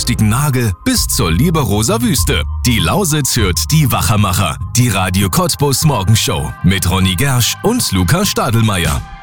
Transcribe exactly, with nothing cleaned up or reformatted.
rostigen Nagel bis zur Liberoser Wüste. Die Lausitz hört die Wachermacher, die Radio Cottbus Morgenshow mit Ronny Gersch und Luca Stadelmeier.